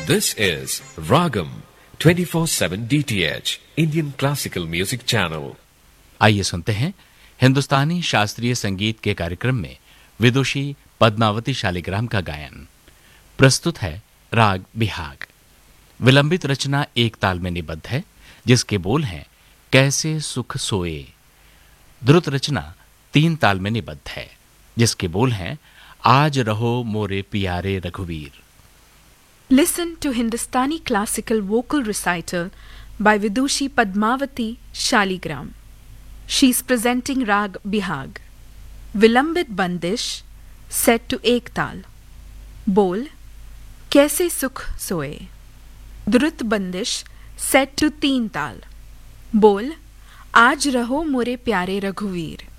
This is Ragam 24/7 DTH Indian Classical Music Channel. आइए सुनते हैं हिंदुस्तानी शास्त्रीय संगीत के कार्यक्रम में विदुषी पद्मावती शालिग्राम का गायन। प्रस्तुत है राग बिहाग। विलंबित रचना एक ताल में निबद्ध है, जिसके बोल हैं कैसे सुख सोए। द्रुत रचना तीन ताल में निबद्ध है, जिसके बोल हैं आज रहो मोरे पियारे रघुवीर। Listen to Hindustani classical vocal recital by Vidushi Padmavati Shaligram. She is presenting Rag Bihag. Vilambit Bandish set to ek tal. Bol Kaise Sukh Soe. Drut Bandish set to teen tal. Bol Aaj Raho More Pyare Raghuveer.